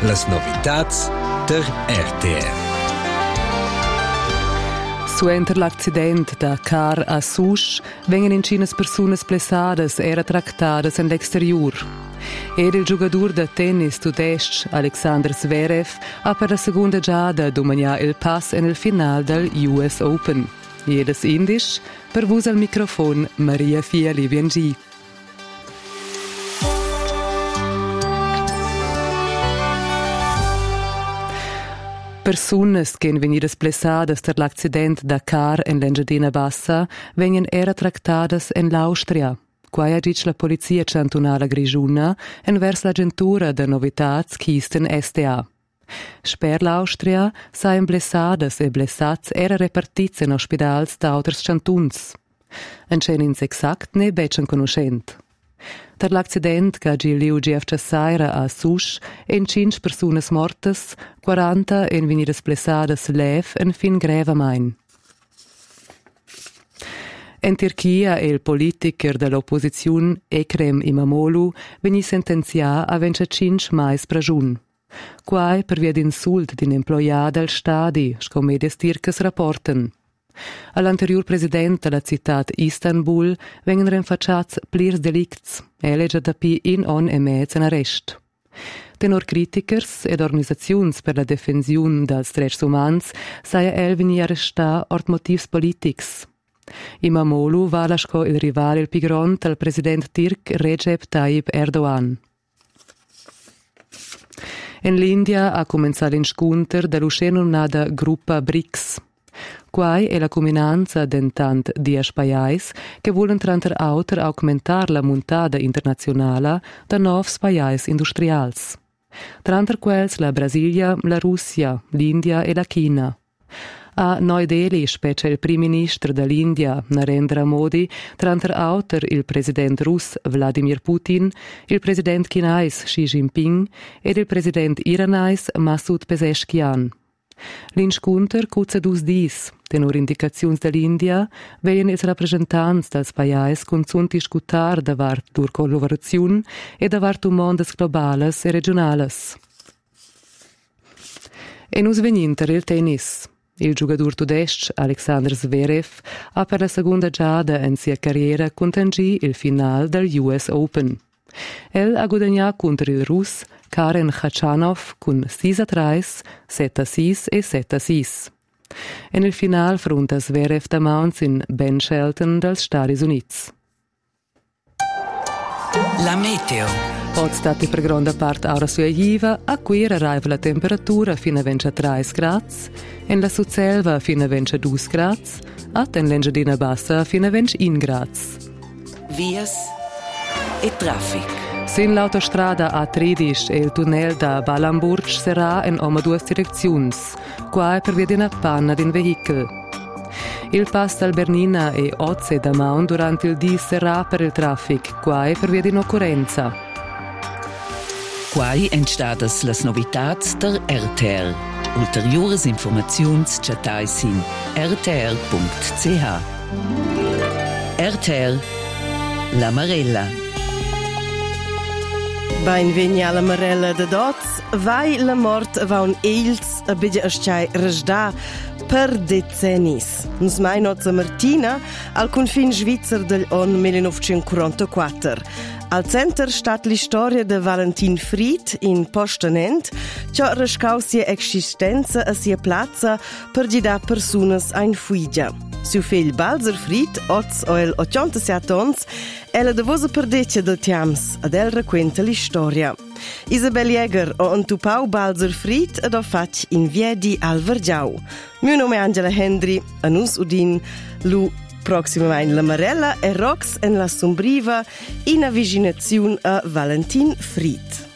Las novitats der RTR. Suenter l'accident da car a Souche vengono in cinas personas blessadas era tractadas en l'exterior. Ed il giocatore da tennis tudesc Alexander Zverev ha per la seconda giada domanià il pass nel final del US Open. Jedes indisch, per vus al microfon Maria Fiali Biangi. Personas che venidas blessadas per l'accident da car en l'Engiadina Bassa vengono era tractadas en l'Austria. Qua ha dice la polizia cantonale Grigiuna envers l'agentura de novitats Kisten STA. Sper l'Austria saien blessadas e blessats era repartits in ospedals d'auters cantuns. En cenins exact ne becen conoscent. Per l'accident che ha liu GF Saira a Souche en 5 personas mortas, 40 en venidas blessadas lev en fin grevamain. In Turchia il politiker dell'opposizione Ekrem Imamoglu veni sentenzià a 25 mais pragiun. Quai per via d'insult d'un employà del stadi, scomedias turcas rapporten. All'anterior president della città Istanbul vengono rinfacciats plirs delicts, eleggia da pi in on e mezz in arrest. Tenor criticers ed organisaziuns per la defensiun dels drets umans saia el veni arrestà ort motivs politics. Imamoglu valasco il rivale il pigron del president turc Recep Tayyip Erdogan. In l'India ha cominciato l'inscontro dell'uscenonada gruppa BRICS. Quai è la combinanza d'entant 10 paesi che volen tranter auter augmentar la montada internazionale da 9 paesi industrials. Tranter quels la Brasilia, la Russia, l'India e la Cina. A Neu Delhi specie il primo ministro dell'India, Narendra Modi, tranter auter il presidente russo Vladimir Putin, il presidente chinese Xi Jinping ed il presidente iranese Masoud Pezeshkian. L'inscontro cuzza dus dis, tenor indicaziuns dell'India, veien ils rappresentants dels paesi consum discutar davart dur collaboraziun e davart mondes globales e regionales. E nus veninter il tennis. Il giocatore tudesc Alexander Zverev ha per la seconda giada in sia carriera contangì il final del US Open. El ha guadagnato contro il russo Karen Khachanov con 6-3, 7-6 e 7-6. E nel final fronta Zverev da Mounts in Ben Shelton dels Stati Uniti. La meteo. Oggi state per grande parte ora su Agiva, a cui arriva la temperatura fino a 23 gradi, in la Suzzelva fino a 22 gradi, e in l'Engiadina Bassa fino a 21 gradi. Vias e traffic. Sin l'autostrada A13 e il tunnel da Balamburg sarà in due direzioni, qua per via di una panna di un veicolo. Il pass dal Bernina e Ozze da Maun durante il dì sarà per il traffic, qua per via di un'occorrenza. Quai entstadas las novitats der RTR. Ulteriores informaziuns chatais in rtr.ch. RTR La Marella. Benvegni alla Marella de Dots, vai la mort va un eils a bidja asciai resda per decennis. Nus mai nozza Martina al confin svizzer del on 1944. Al center stat l'istoria de Valentin Fried in Postenent, cio rescau sia existenza a sia plazza per gida personas ein fuigia. Siu fill Balzer Fried, oz o el 87 ons, ella de vosa perdeccia del tiams, ad el racquenta l'istoria. Isabel Jäger o entupau Balzer Fried ed ho fac in viedi al Vergiau. Mio nome è Angela Hendry, a nus udin lu proximamente la Marella e Rox en la Sombriva in avvicinazione a Valentin Fried.